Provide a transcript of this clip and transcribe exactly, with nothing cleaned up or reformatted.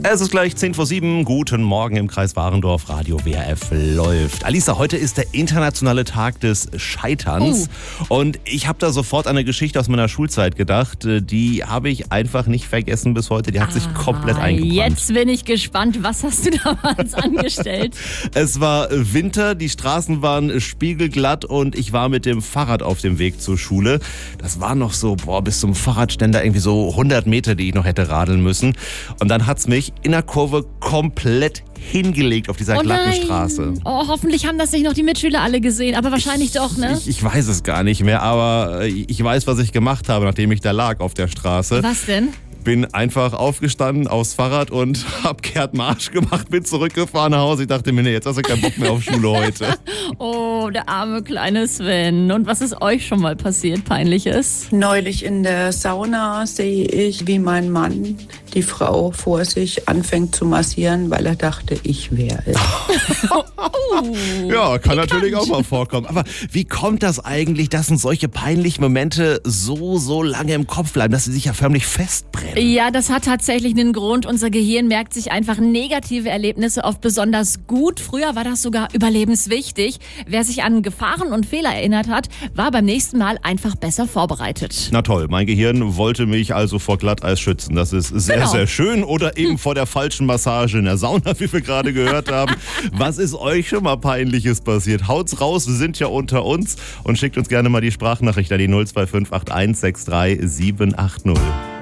Es ist gleich zehn vor sieben. Guten Morgen im Kreis Warendorf. Radio W R F läuft. Alisa, heute ist der internationale Tag des Scheiterns. Oh. Und ich habe da sofort an eine Geschichte aus meiner Schulzeit gedacht. Die habe ich einfach nicht vergessen bis heute. Die hat ah, sich komplett eingebrannt. Jetzt bin ich gespannt. Was hast du damals angestellt? Es war Winter, die Straßen waren spiegelglatt und ich war mit dem Fahrrad auf dem Weg zur Schule. Das war noch so, boah, bis zum Fahrradständer irgendwie so hundert Meter, die ich noch hätte radeln müssen. Und dann hat's mich in der Kurve komplett hingelegt auf dieser oh glatten nein. Straße. Oh, hoffentlich haben das nicht noch die Mitschüler alle gesehen, aber wahrscheinlich doch, ne? Ich, ich weiß es gar nicht mehr, aber ich weiß, was ich gemacht habe, nachdem ich da lag auf der Straße. Was denn? Bin einfach aufgestanden aufs Fahrrad und hab kehrt Marsch gemacht, bin zurückgefahren nach Hause. Ich dachte mir, nee, jetzt hast du keinen Bock mehr auf Schule heute. Oh, der arme kleine Sven. Und was ist euch schon mal passiert, Peinliches? Neulich in der Sauna sehe ich, wie mein Mann die Frau vor sich anfängt zu massieren, weil er dachte, ich wäre es. oh, ja, kann natürlich auch mal vorkommen. Aber wie kommt das eigentlich, dass uns solche peinlichen Momente so, so lange im Kopf bleiben, dass sie sich ja förmlich festbrennen? Ja, das hat tatsächlich einen Grund. Unser Gehirn merkt sich einfach negative Erlebnisse oft besonders gut. Früher war das sogar überlebenswichtig. Wer sich an Gefahren und Fehler erinnert hat, war beim nächsten Mal einfach besser vorbereitet. Na toll, mein Gehirn wollte mich also vor Glatteis schützen. Das ist sehr, genau. sehr schön. Oder eben vor der falschen Massage in der Sauna, wie wir gerade gehört haben. Was ist euch schon mal Peinliches passiert? Haut's raus, wir sind ja unter uns. Und schickt uns gerne mal die Sprachnachricht an die null zwei fünf acht eins sechs drei sieben acht null.